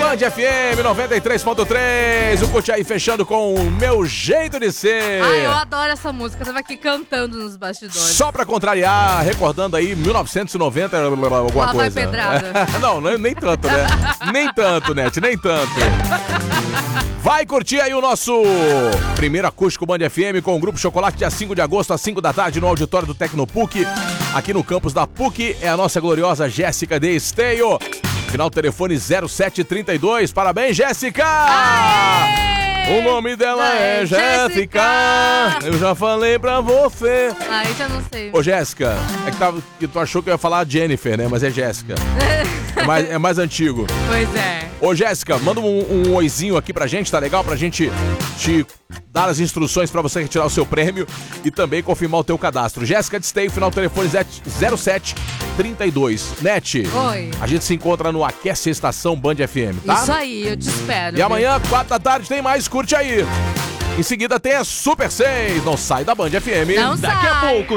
Band FM 93.3. O Curte Aí fechando com o Meu Jeito de Ser. Ai, eu adoro essa música. Eu tava aqui cantando nos bastidores. Só pra contrariar, recordando aí 1990, alguma Lá vai coisa. pedrada. Não, nem tanto, né? Nem tanto, Net, nem tanto. Vai curtir aí o nosso primeiro acústico Band FM com o Grupo Chocolate, dia 5 de agosto, às 5 da tarde, no auditório do Tecnopuc. Aqui no campus da PUC é a nossa gloriosa Jéssica de Esteio. Final do telefone 0732. Parabéns, Jéssica! O nome dela é Jéssica. Eu já falei pra você. Aí já não sei. Ô, Jéssica, que tu achou que eu ia falar Jennifer, né? Mas é Jéssica. É mais antigo. Pois é. Ô, Jéssica, manda um oizinho aqui pra gente, tá legal? Pra gente te dar as instruções pra você retirar o seu prêmio e também confirmar o teu cadastro. Jéssica de Esteio, final do telefone 0732. Net. Oi. A gente se encontra no Aquece Estação Band FM, tá? Isso aí, eu te espero. E amanhã, 4 da tarde, tem mais. Curte aí. Em seguida tem a Super 6. Não sai da Band FM. Não Daqui a sai. pouco.